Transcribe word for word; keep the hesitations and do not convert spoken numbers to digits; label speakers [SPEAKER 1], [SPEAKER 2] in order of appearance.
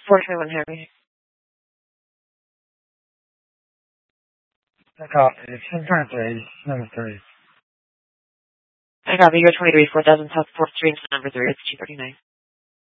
[SPEAKER 1] four twenty-one Harry.
[SPEAKER 2] I got it. ten twenty-three, number three.
[SPEAKER 1] I got the year twenty-three, four thousand South fourth Street, number three. It's two thirty-nine.